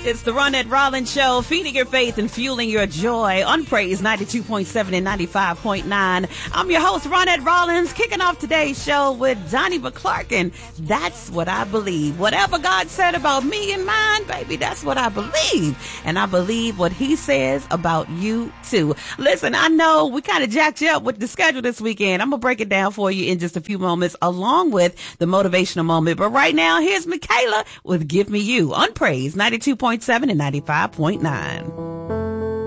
It's the Ronette Rollins Show, feeding your faith and fueling your joy on Praise 92.7 and 95.9. I'm your host, Ronette Rollins, kicking off today's show with Donnie McClurkin. That's what I believe. Whatever God said about me and mine, baby, that's what I believe. And I believe what he says about you, too. Listen, I know we kind of jacked you up with the schedule this weekend. I'm going to break it down for you in just a few moments, along with the motivational moment. But right now, here's Michaela with Give Me You on Praise 92.7 and 95.9.